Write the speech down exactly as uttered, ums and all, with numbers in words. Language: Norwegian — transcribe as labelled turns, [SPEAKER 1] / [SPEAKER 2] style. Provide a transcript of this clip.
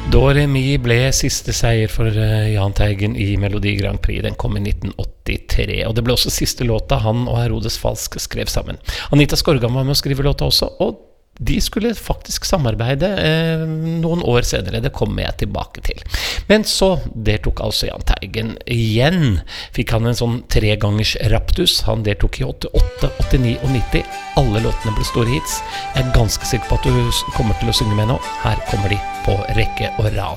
[SPEAKER 1] Doremi ble siste seier for Jahn Teigen i Melodi Grand Prix. Den kom i nitten åttitre, og det ble også siste låta han og Herodes Falsk skrev sammen. Anita Skorgan var med å skrive låta også, og de skulle faktisk samarbeide eh, noen år senere. Det kommer jeg tilbake til. Men så deltok altså Jahn Teigen igjen. Fikk han en sånn tregangers raptus. Han deltok i åttiåtte, åttini og nitti. Alle låtene ble store hits. Jeg er ganske sikker på at du kommer til å synge med nå. Her kommer de på rekke og rad.